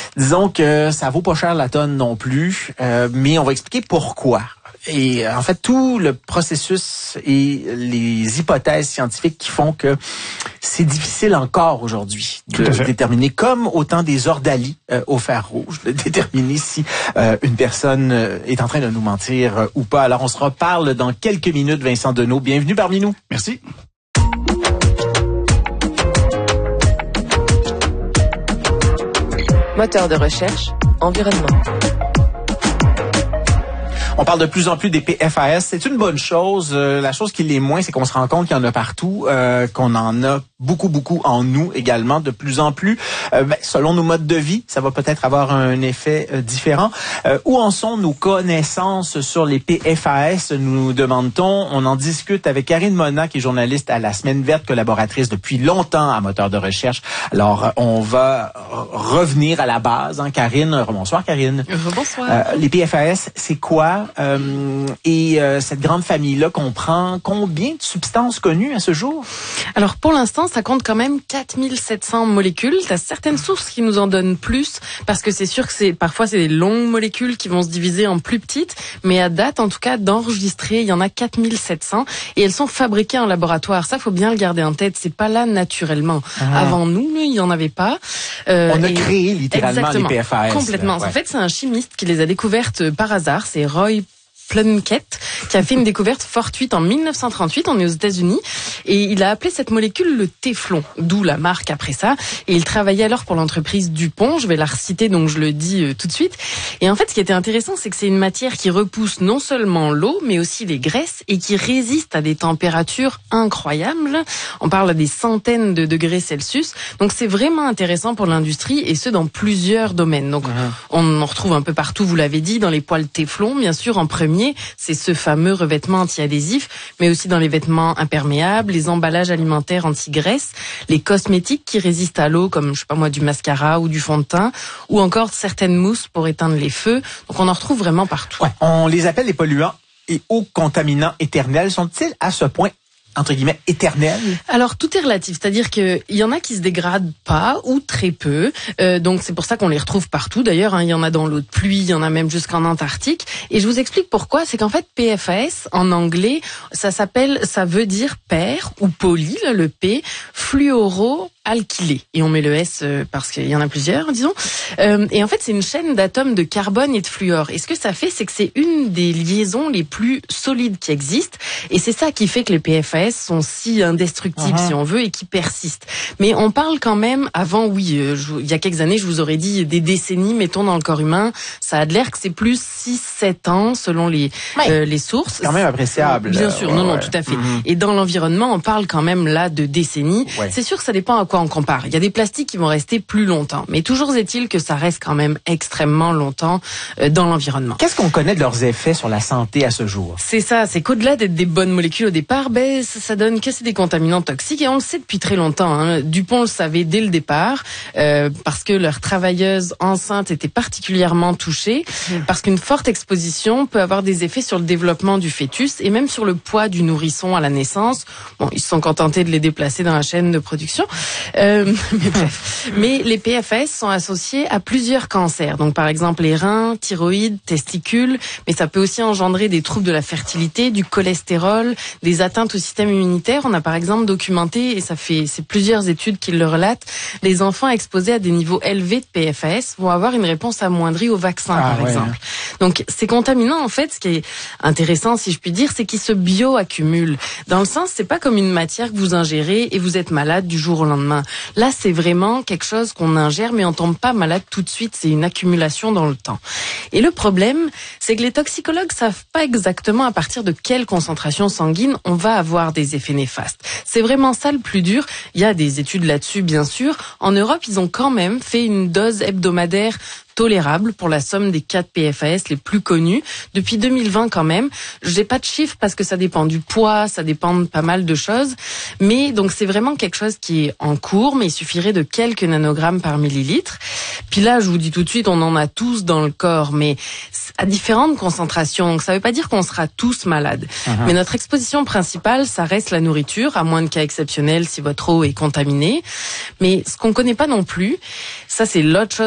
Disons que ça vaut pas cher la tonne non plus, mais on va expliquer pourquoi. Et en fait, tout le processus et les hypothèses scientifiques qui font que c'est difficile encore aujourd'hui de déterminer, comme au temps des ordalies au fer rouge, de déterminer si une personne est en train de nous mentir ou pas. Alors, on se reparle dans quelques minutes, Vincent Deneau. Bienvenue parmi nous. Merci. Moteur de recherche, environnement. On parle de plus en plus des PFAS. C'est une bonne chose. La chose qui l'est moins, c'est qu'on se rend compte qu'il y en a partout, qu'on en a beaucoup en nous également, de plus en plus. Selon nos modes de vie, ça va peut-être avoir un effet différent. Où en sont nos connaissances sur les PFAS, nous demande-t-on. On en discute avec Karine Mona, qui est journaliste à la Semaine verte, collaboratrice depuis longtemps à Moteur de recherche. Alors, on va revenir à la base. Karine, rebonsoir Karine. Rebonsoir. Les PFAS, c'est quoi? Cette grande famille-là comprend combien de substances connues à ce jour? Alors, pour l'instant, ça compte quand même 4700 molécules. T'as certaines sources qui nous en donnent plus, parce que c'est sûr que parfois c'est des longues molécules qui vont se diviser en plus petites, mais à date, en tout cas, d'enregistrer, il y en a 4700 et elles sont fabriquées en laboratoire. Ça, faut bien le garder en tête. C'est pas là naturellement. Avant nous, il y en avait pas. On a créé littéralement les PFAS. Complètement. En fait, c'est un chimiste qui les a découvertes par hasard. C'est Roy Plunkett, qui a fait une découverte fortuite en 1938, on est aux États-Unis, et il a appelé cette molécule le téflon, d'où la marque après ça, et il travaillait alors pour l'entreprise DuPont, je vais la reciter, donc je le dis tout de suite, et en fait ce qui était intéressant, c'est que c'est une matière qui repousse non seulement l'eau, mais aussi les graisses, et qui résiste à des températures incroyables, on parle à des centaines de degrés Celsius, donc c'est vraiment intéressant pour l'industrie, et ce dans plusieurs domaines, donc on en retrouve un peu partout, vous l'avez dit, dans les poêles téflon, bien sûr, en premier, c'est ce fameux revêtement anti-adhésif, mais aussi dans les vêtements imperméables, les emballages alimentaires anti-graisse, les cosmétiques qui résistent à l'eau, comme, je sais pas moi, du mascara ou du fond de teint, ou encore certaines mousses pour éteindre les feux. Donc on en retrouve vraiment partout. Ouais, on les appelle les polluants et hauts contaminants éternels. Sont-ils à ce point entre guillemets, éternel? Alors, tout est relatif. C'est-à-dire qu'il y en a qui se dégradent pas ou très peu. Donc, c'est pour ça qu'on les retrouve partout. D'ailleurs, il y en a dans l'eau de pluie, il y en a même jusqu'en Antarctique. Et je vous explique pourquoi. C'est qu'en fait, PFAS, en anglais, ça veut dire per ou poly, le P, fluoroalkylé. Et on met le S parce qu'il y en a plusieurs, disons. Et en fait, c'est une chaîne d'atomes de carbone et de fluor. Et ce que ça fait, c'est que c'est une des liaisons les plus solides qui existent. Et c'est ça qui fait que les PFAS sont si indestructibles, si on veut, et qui persistent. Mais on parle quand même, avant, il y a quelques années, je vous aurais dit des décennies, mettons, dans le corps humain. Ça a de l'air que c'est plus 6-7 ans, selon les sources. C'est quand même appréciable. Bien sûr, non, tout à fait. Et dans l'environnement, on parle quand même là de décennies. C'est sûr que ça dépend à quoi on compare. Il y a des plastiques qui vont rester plus longtemps. Mais toujours est-il que ça reste quand même extrêmement longtemps dans l'environnement. Qu'est-ce qu'on connaît de leurs effets sur la santé à ce jour? C'est ça, c'est qu'au-delà d'être des bonnes molécules au départ, ça donne que c'est des contaminants toxiques et on le sait depuis très longtemps. DuPont le savait dès le départ parce que leurs travailleuses enceintes étaient particulièrement touchées parce qu'une forte exposition peut avoir des effets sur le développement du fœtus et même sur le poids du nourrisson à la naissance. Bon, ils se sont contentés de les déplacer dans la chaîne de production. Mais bref. Mais les PFAS sont associés à plusieurs cancers. Donc par exemple les reins, thyroïde, testicules, mais ça peut aussi engendrer des troubles de la fertilité, du cholestérol, des atteintes au système immunitaire. On a par exemple documenté, et c'est plusieurs études qui le relatent, les enfants exposés à des niveaux élevés de PFAS vont avoir une réponse amoindrie au vaccin, par exemple. Donc ces contaminants, en fait, ce qui est intéressant, si je puis dire, c'est qu'ils se bioaccumulent. Dans le sens, c'est pas comme une matière que vous ingérez et vous êtes malade du jour au lendemain. Là, c'est vraiment quelque chose qu'on ingère, mais on tombe pas malade tout de suite. C'est une accumulation dans le temps. Et le problème, c'est que les toxicologues savent pas exactement à partir de quelle concentration sanguine on va avoir des effets néfastes. C'est vraiment ça le plus dur. Il y a des études là-dessus, bien sûr. En Europe, ils ont quand même fait une dose hebdomadaire tolérable pour la somme des 4 PFAS les plus connus depuis 2020 quand même. J'ai pas de chiffres parce que ça dépend du poids, ça dépend de pas mal de choses. Mais donc c'est vraiment quelque chose qui est en cours, mais il suffirait de quelques nanogrammes par millilitre. Puis là, je vous dis tout de suite, on en a tous dans le corps, mais à différentes concentrations. Donc ça veut pas dire qu'on sera tous malades. Mais notre exposition principale, ça reste la nourriture, à moins de cas exceptionnels si votre eau est contaminée. Mais ce qu'on connaît pas non plus, ça c'est l'autre chose